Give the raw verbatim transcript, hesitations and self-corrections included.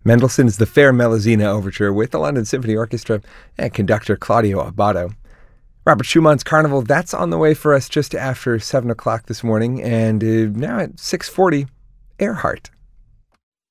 Mendelssohn's The Fair Melusina Overture with the London Symphony Orchestra and conductor Claudio Abbado. Robert Schumann's Carnival, that's on the way for us just after seven o'clock this morning. And uh, now at six forty, Earhart.